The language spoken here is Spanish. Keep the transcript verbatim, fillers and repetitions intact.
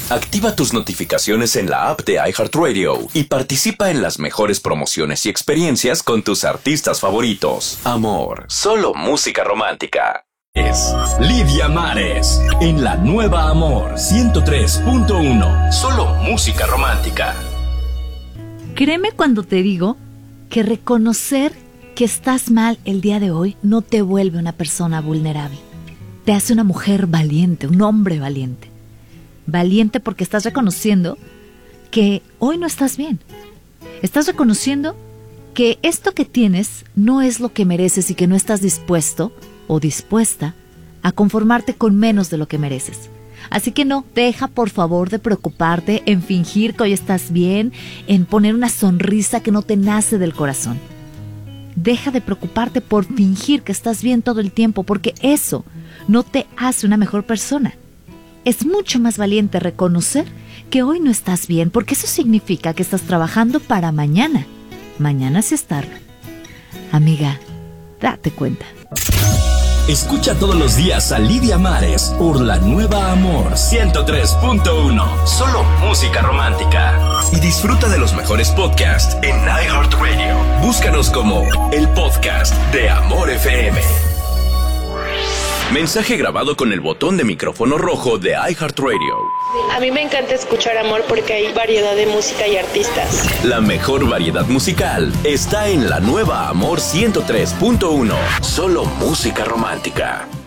Activa tus notificaciones en la app de iHeartRadio y participa en las mejores promociones y experiencias con tus artistas favoritos. Amor, solo música romántica. Es Lidia Mares en la nueva Amor ciento tres punto uno. Solo música romántica. Créeme cuando te digo que reconocer que estás mal el día de hoy no te vuelve una persona vulnerable. Te hace una mujer valiente, un hombre valiente. Valiente porque estás reconociendo que hoy no estás bien. Estás reconociendo que esto que tienes no es lo que mereces y que no estás dispuesto o dispuesta a conformarte con menos de lo que mereces. Así que no, deja por favor de preocuparte en fingir que hoy estás bien, en poner una sonrisa que no te nace del corazón. Deja de preocuparte por fingir que estás bien todo el tiempo, porque eso no te hace una mejor persona. Es mucho más valiente reconocer que hoy no estás bien, porque eso significa que estás trabajando para mañana. Mañana sí es tarde. Amiga, date cuenta. Escucha todos los días a Lidia Mares por la nueva Amor ciento tres punto uno. Solo música romántica. Y disfruta de los mejores podcasts en iHeartRadio. Búscanos como el podcast de Amor F M. Mensaje grabado con el botón de micrófono rojo de iHeartRadio. A mí me encanta escuchar Amor porque hay variedad de música y artistas. La mejor variedad musical está en la nueva Amor ciento tres punto uno. Solo música romántica.